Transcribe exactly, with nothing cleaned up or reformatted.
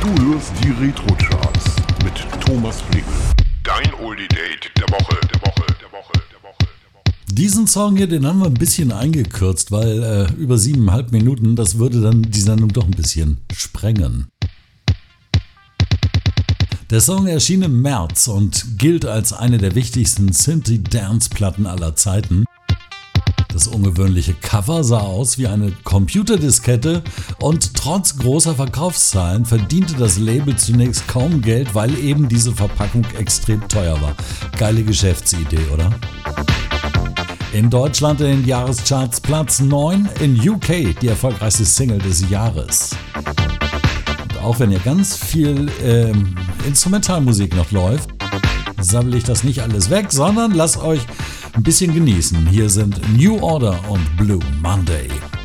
Du hörst die Retro-Charts mit Thomas Flink. Dein Oldie-Date der Woche, der Woche, der Woche, der Woche, der Woche. Diesen Song hier, den haben wir ein bisschen eingekürzt, weil äh, über siebeneinhalb Minuten, das würde dann die Sendung doch ein bisschen sprengen. Der Song erschien im März und gilt als eine der wichtigsten Synthie-Dance-Platten aller Zeiten. Das ungewöhnliche Cover sah aus wie eine Computerdiskette und trotz großer Verkaufszahlen verdiente das Label zunächst kaum Geld, weil eben diese Verpackung extrem teuer war. Geile Geschäftsidee, oder? In Deutschland in den Jahrescharts Platz neun, in U K die erfolgreichste Single des Jahres. Und auch wenn hier ganz viel ähm, Instrumentalmusik noch läuft, sammle ich das nicht alles weg, sondern lasst euch ein bisschen genießen. Hier sind New Order und Blue Monday.